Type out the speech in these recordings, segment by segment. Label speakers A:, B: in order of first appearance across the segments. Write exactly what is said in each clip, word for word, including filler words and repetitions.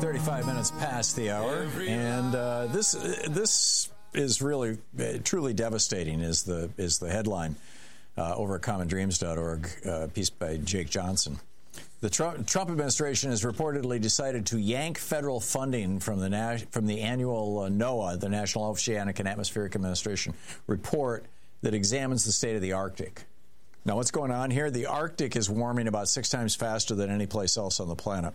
A: thirty-five minutes past the hour, and uh, this this is really uh, truly devastating. Is the is the headline uh, over at common dreams dot org, uh, piece by Jake Johnson. The Trump, Trump administration has reportedly decided to yank federal funding from the nas- from the annual uh, NOAA, the National Oceanic and Atmospheric Administration report that examines the state of the Arctic. Now, what's going on here? The Arctic is warming about six times faster than any place else on the planet.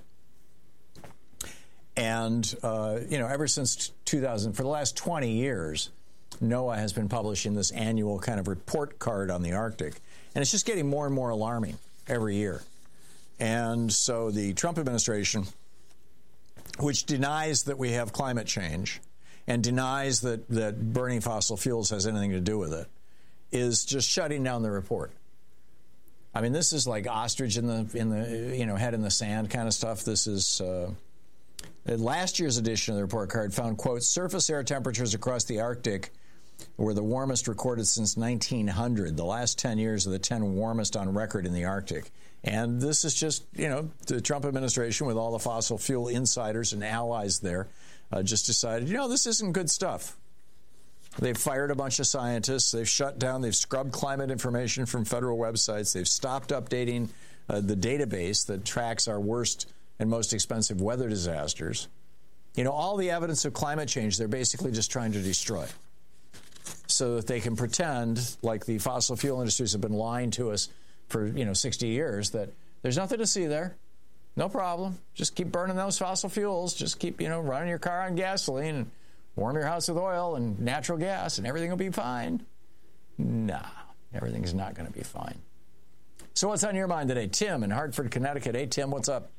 A: And, uh, you know, ever since two thousand, for the last twenty years, NOAA has been publishing this annual kind of report card on the Arctic. And it's just getting more and more alarming every year. And so the Trump administration, which denies that we have climate change and denies that, that burning fossil fuels has anything to do with it, is just shutting down the report. I mean, this is like ostrich in the, in the you know, head in the sand kind of stuff. This is... Uh, Last year's edition of the report card found, quote, surface air temperatures across the Arctic were the warmest recorded since nineteen hundred. The last ten years are the ten warmest on record in the Arctic. And this is just, you know, the Trump administration with all the fossil fuel insiders and allies there uh, just decided, you know, this isn't good stuff. They've fired a bunch of scientists. They've shut down. They've scrubbed climate information from federal websites. They've stopped updating uh, the database that tracks our worst and most expensive weather disasters. You know, all the evidence of climate change, they're basically just trying to destroy so that they can pretend, like the fossil fuel industries have been lying to us for, you know, sixty years, that there's nothing to see there. No problem. Just keep burning those fossil fuels. Just keep, you know, running your car on gasoline and warm your house with oil and natural gas and everything will be fine. Nah, everything's not going to be fine. So what's on your mind today? Tim in Hartford, Connecticut. Hey, Tim, what's up?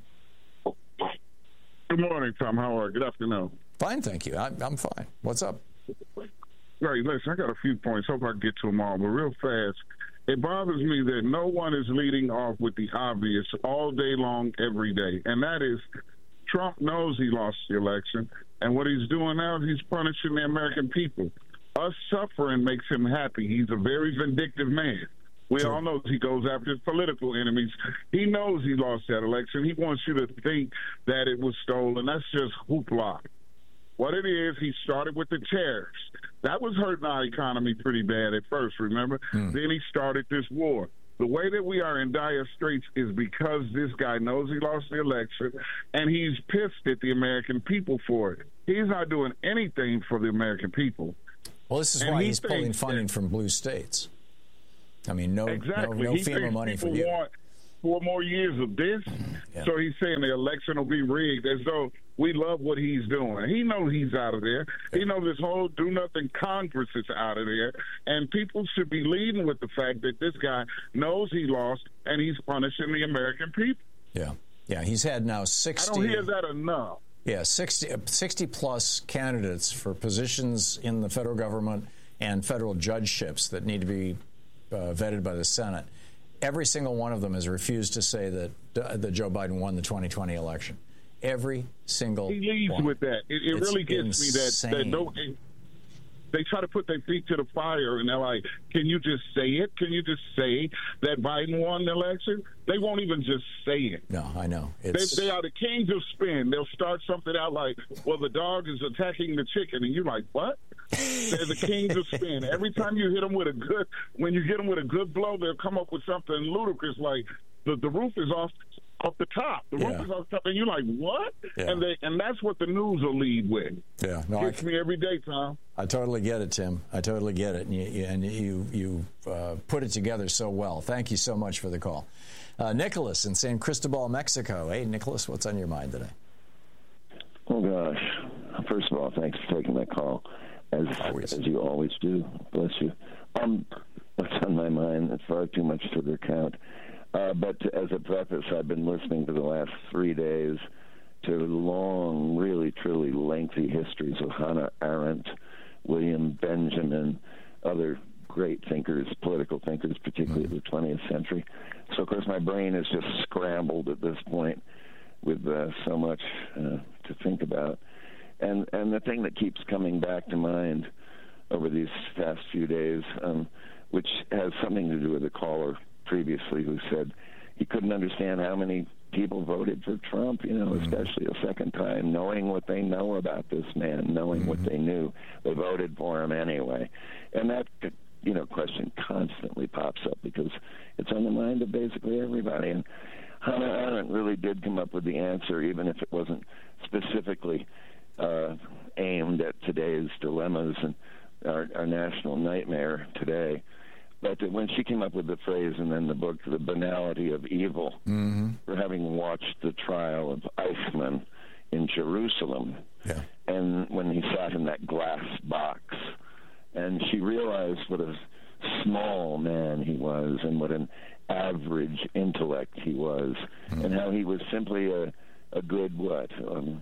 B: Good morning, Tom. How are you? Good afternoon.
A: Fine, thank you. I'm, I'm fine. What's up?
B: Right, listen, I got a few points. Hope I can get to them all, but real fast. It bothers me that no one is leading off with the obvious all day long, every day, and that is Trump knows he lost the election, and what he's doing now is he's punishing the American people. Us suffering makes him happy. He's a very vindictive man. We all know he goes after his political enemies. He knows he lost that election. He wants you to think that it was stolen. That's just hoopla. What it is, he started with the tariffs. That was hurting our economy pretty bad at first, remember? Mm. Then he started this war. The way that we are in dire straits is because this guy knows he lost the election, and he's pissed at the American people for it. He's not doing anything for the American people.
A: Well, this is and why he he's pulling funding that, from blue states. I mean, no,
B: exactly.
A: no, no FEMA money for you.
B: Want four more years of this, yeah. So he's saying the election will be rigged as though we love what he's doing. He knows he's out of there. Yeah. He knows this whole do-nothing Congress is out of there, and people should be leading with the fact that this guy knows he lost, and he's punishing the American people.
A: Yeah, yeah, he's had now sixty.
B: I don't hear that enough.
A: Yeah, sixty, sixty plus candidates for positions in the federal government and federal judgeships that need to be Uh, vetted by the Senate. Every single one of them has refused to say that uh, that Joe Biden won the twenty twenty election. Every single
B: he leads
A: one.
B: with that. It, it really gets
A: insane.
B: me that, that don't, they try to put their feet to the fire, and they're like, "Can you just say it? Can you just say that Biden won the election?" They won't even just say it.
A: No, I know.
B: It's... They, they are the kings of spin. They'll start something out like, "Well, the dog is attacking the chicken," and you're like, "What?" They're the kings of spin. Every time you hit them with a good, when you get them with a good blow, they'll come up with something ludicrous like the the roof is off off the top. The
A: yeah.
B: roof is off the top, and you're like, "What?"
A: Yeah.
B: And they and that's what the news will lead with.
A: Yeah, no,
B: Gets
A: I,
B: me every day, Tom.
A: I totally get it, Tim. I totally get it, and you you, and you, you uh, put it together so well. Thank you so much for the call, uh, Nicholas in San Cristobal, Mexico. Hey, Nicholas, what's on your mind today?
C: Oh gosh! First of all, thanks for taking that call. As, as you always do. Bless you. Um, what's on my mind? It's far too much to recount. Uh, but as a preface, I've been listening for the last three days to long, really, truly lengthy histories of Hannah Arendt, William Benjamin, other great thinkers, political thinkers, particularly of the twentieth century. So, of course, my brain is just scrambled at this point with uh, so much uh, to think about. And and the thing that keeps coming back to mind over these past few days, um, which has something to do with the caller previously who said he couldn't understand how many people voted for Trump, you know, mm-hmm. especially a second time, knowing what they know about this man, knowing mm-hmm. what they knew. They voted for him anyway. And that, you know, question constantly pops up because it's on the mind of basically everybody. And Hannah Arendt really did come up with the answer, even if it wasn't specifically uh, aimed at today's dilemmas and our, our national nightmare today. But when she came up with the phrase and then the book, The Banality of Evil, mm-hmm. for having watched the trial of Eichmann in Jerusalem,
A: yeah.
C: and when he sat in that glass box, and she realized what a small man he was and what an average intellect he was, mm-hmm. and how he was simply a, a good, what, um,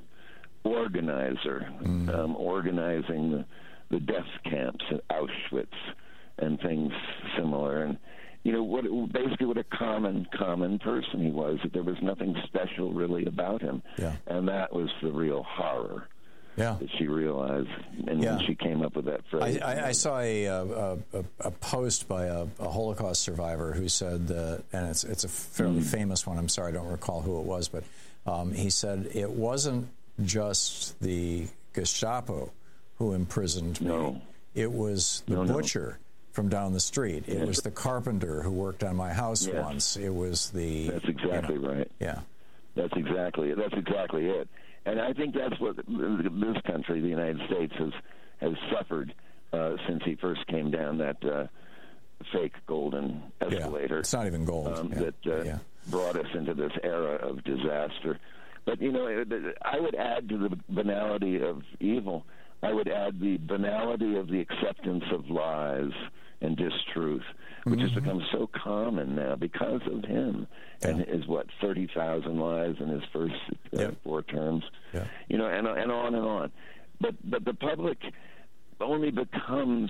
C: organizer, mm-hmm. um, organizing the, the death camps at Auschwitz, and things similar, and you know what? Basically, what a common, common person he was. That there was nothing special really about him,
A: yeah.
C: and that was the real horror.
A: Yeah.
C: That she realized, and yeah. when she came up with that phrase.
A: I, I, I saw a, a, a, a post by a, a Holocaust survivor who said that, and it's it's a fairly mm. famous one. I'm sorry, I don't recall who it was, but um, he said it wasn't just the Gestapo who imprisoned me.
C: No.
A: It was the
C: no,
A: butcher. No. From down the street. It yes. was the carpenter who worked on my house yes. once. It was the...
C: That's exactly
A: you know,
C: right.
A: Yeah.
C: That's exactly That's exactly it. And I think that's what this country, the United States, has has suffered uh, since he first came down that uh, fake golden escalator.
A: Yeah. It's not even gold.
C: Um,
A: yeah.
C: That uh,
A: yeah.
C: brought us into this era of disaster. But, you know, I would add to the banality of evil, I would add the banality of the acceptance of lies and distruth, which mm-hmm. has become so common now because of him yeah. and his, what, thirty thousand lies in his first uh, yeah. four terms,
A: yeah.
C: you know, and, and on and on. But, but the public only becomes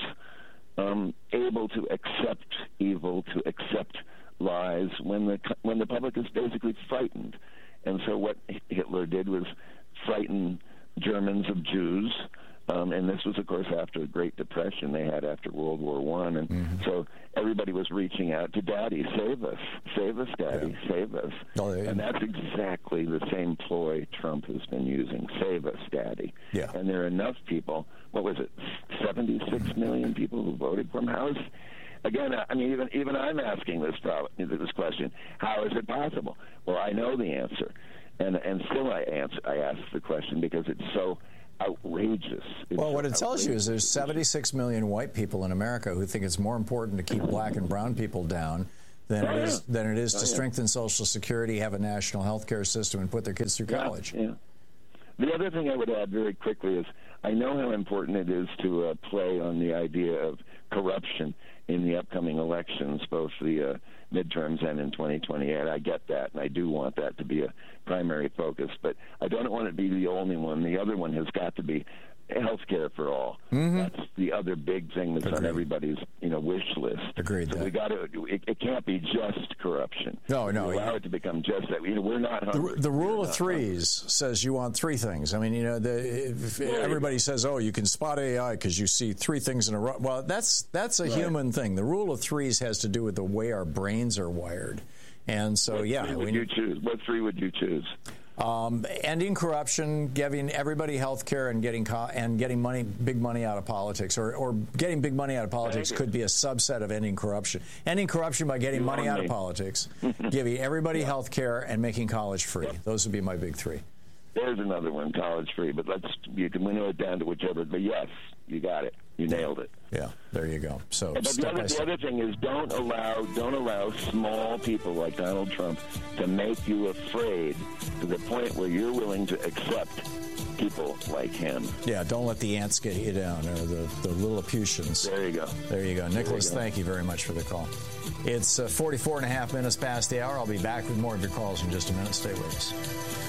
C: um, able to accept evil, to accept lies, when the, when the public is basically frightened. And so what Hitler did was frighten Germans of Jews. Um, and this was, of course, after the Great Depression they had after World War One, and mm-hmm. so everybody was reaching out to Daddy, save us, save us, Daddy, yeah. save us.
A: Oh, yeah.
C: And that's exactly the same ploy Trump has been using, save us, Daddy.
A: Yeah.
C: And there are enough people, what was it, seventy-six million people who voted for him? How is, again, I mean, even even I'm asking this, problem, this question, how is it possible? Well, I know the answer, and and still I answer, I ask the question because it's so outrageous. It's
A: well, what it
C: outrageous.
A: tells you is there's seventy-six million white people in America who think it's more important to keep black and brown people down than
C: oh,
A: it is
C: yeah.
A: than it is
C: oh,
A: to
C: yeah.
A: strengthen Social Security, have a national health care system, and put their kids through
C: yeah,
A: college.
C: Yeah. The other thing I would add very quickly is I know how important it is to uh, play on the idea of corruption in the upcoming elections, both the uh, midterms and in twenty twenty-eight. I get that, and I do want that to be a primary focus. But I don't want it to be the only one. The other one has got to be health care for all. Mm-hmm. That's the other big thing that's Agreed. on everybody's, you know, wish list.
A: Agreed.
C: So
A: that.
C: we got to. It, it can't be just corruption.
A: No, no.
C: We allow yeah. it to become just that. You know, we're not hungry.
A: The, the rule
C: we're
A: of threes hungry. says you want three things. I mean, you know, the, if right. everybody says, "Oh, you can spot A I because you see three things in a row." Well, that's that's a right. human thing. The rule of threes has to do with the way our brains are wired, and so
C: what
A: yeah.
C: Three would
A: we,
C: you choose? What three would you choose?
A: Um, ending corruption, giving everybody health care, and getting co- and getting money, big money out of politics, or, or getting big money out of politics could be a subset of ending corruption. Ending corruption by getting
C: you
A: money out
C: me.
A: of politics, giving everybody yeah. health care, and making college free. Yep. Those would be my big three.
C: There's another one, college free, but let's you can winnow it down to whichever. But yes, you got it. You nailed it.
A: Yeah, there you go. So,
C: but the other, the other thing is, don't allow don't allow small people like Donald Trump to make you afraid to the point where you're willing to accept people like him.
A: Yeah, don't let the ants get you down, or the, the Lilliputians.
C: There you go.
A: There you go. Nicholas,
C: you go.
A: Thank you very much for the call. It's uh, forty-four and a half minutes past the hour. I'll be back with more of your calls in just a minute. Stay with us.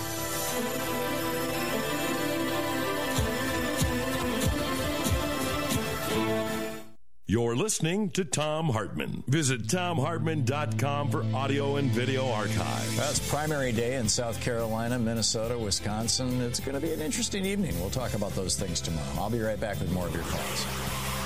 D: You're listening to Thom Hartmann. Visit Thom Hartmann dot com for audio and video archive.
A: Well, it's primary day in South Carolina, Minnesota, Wisconsin. It's going to be an interesting evening. We'll talk about those things tomorrow. I'll be right back with more of your calls.